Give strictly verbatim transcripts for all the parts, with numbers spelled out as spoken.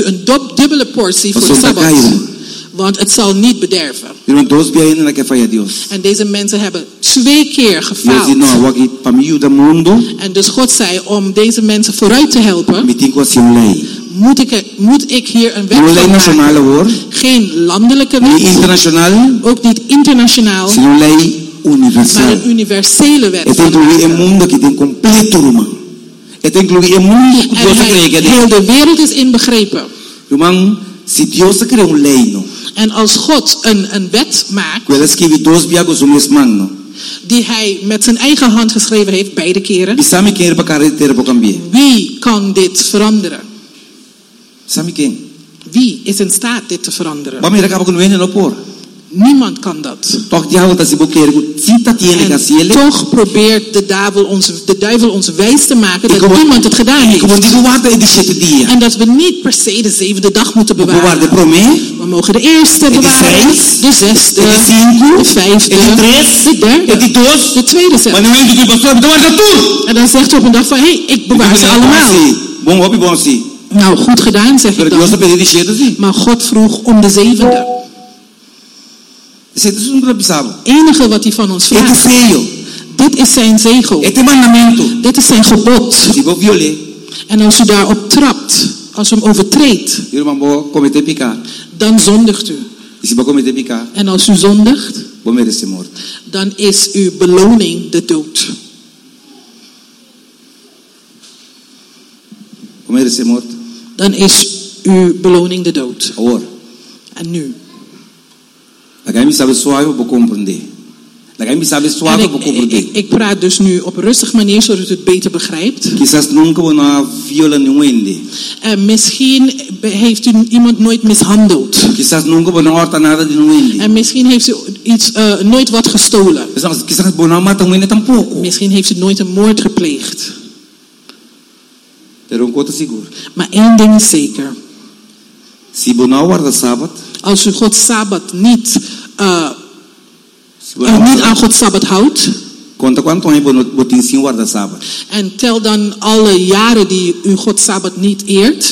een dub- dubbele portie voor de Sabbat. Want het zal niet bederven. En deze mensen hebben twee keer gefaald. En dus God zei, om deze mensen vooruit te helpen, moet ik, moet ik hier een wet van maken. Geen landelijke wet, ook niet internationaal, maar een universele wet. En heel de wereld is inbegrepen. En als God een, een wet maakt, die hij met zijn eigen hand geschreven heeft, beide keren, wie kan dit veranderen? Wie is in staat dit te veranderen? Niemand kan dat. En toch probeert de duivel ons, de duivel ons wijs te maken dat niemand het gedaan heeft. En dat we niet per se de zevende dag moeten bewaren. We mogen de eerste bewaren, de zesde, de vijfde, de derde, de tweede zelfs. En dan zegt hij op een dag van, hé, hey, ik bewaar ze allemaal. Nou, goed gedaan, zeg ik dan. Maar God vroeg om de zevende. Het enige wat hij van ons vraagt, dit is zijn zegel. Dit is zijn gebod. En als u daarop trapt, als u hem overtreedt, dan zondigt u. En als u zondigt, dan is uw beloning de dood. Dan is uw beloning de dood. En nu? En ik, ik, ik praat dus nu op een rustige manier, zodat u het beter begrijpt. En misschien heeft u iemand nooit mishandeld. En misschien heeft u iets, uh, nooit wat gestolen. Misschien heeft u nooit een moord gepleegd. Maar één ding is zeker. Als u Gods Sabbat niet, uh, uh, niet aan Gods Sabbat houdt, en tel dan alle jaren die u Gods Sabbat niet eert,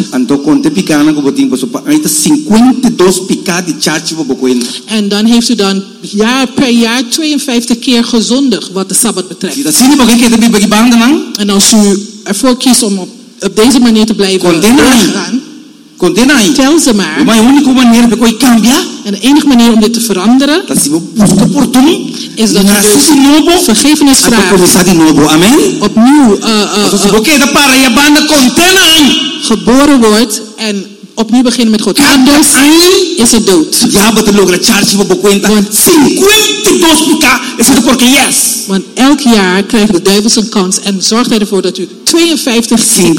en dan heeft u dan jaar per jaar tweeënvijftig keer gezondigd wat de Sabbat betreft. En als u ervoor kiest om op, op deze manier te blijven doorgaan, tel ze maar. En de enige manier om dit te veranderen is dat je dus vergiffenis vraagt. Opnieuw uh, uh, uh, geboren wordt en opnieuw beginnen met God. Anders is het dood. Want elk jaar krijgt de duivel zijn kans en zorgt hij ervoor dat u tweeënvijftig keer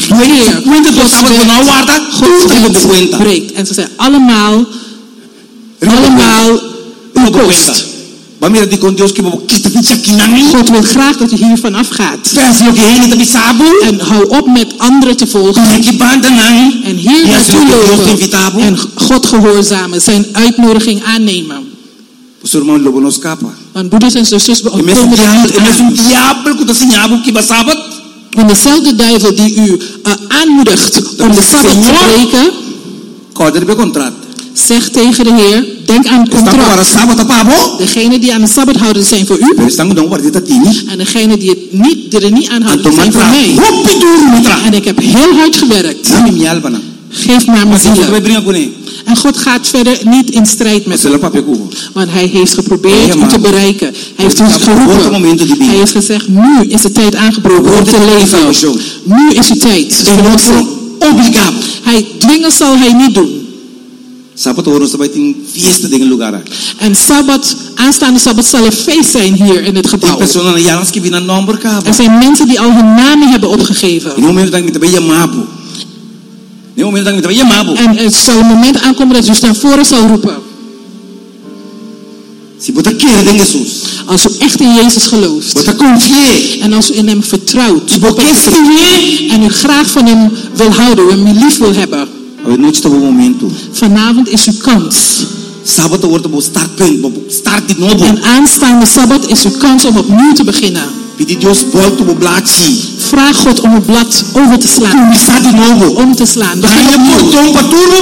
Gods wet breekt. En ze zijn allemaal, allemaal uw kost. God wil graag dat u hier vanaf gaat. En hou op met anderen te volgen. En hier naartoe lopen. En God gehoorzamen. Zijn uitnodiging aannemen. Want broeders en zusters, we ontkomen niet. Want dezelfde duivel die u uh, aanmoedigt om de Sabbat te breken, zegt tegen de Heer, denk aan het contract. Degene die aan de Sabbat houden zijn voor u. En degene die, het niet, die er niet aan houden zijn voor mij. En ik heb heel hard gewerkt. Geef maar mijn zielen. En God gaat verder niet in strijd met hem. Want hij heeft geprobeerd om te bereiken. Hij heeft ons geroepen. Hij heeft gezegd, nu is de tijd aangebroken om te leven. Nu is de tijd. Hij dwingen zal hij niet doen. En Sabbat, aanstaande Sabbat zal een feest zijn hier in het gebouw. Er zijn mensen die al hun namen hebben opgegeven. En het zal een moment aankomen dat u naar voren zal roepen. Als u echt in Jezus gelooft. En als u in hem vertrouwt. En u graag van hem wil houden. En hem lief wil hebben. Vanavond is uw kans. En aanstaande Sabbat is uw kans om opnieuw te beginnen. Vraag God om het blad over te slaan. Om te slaan.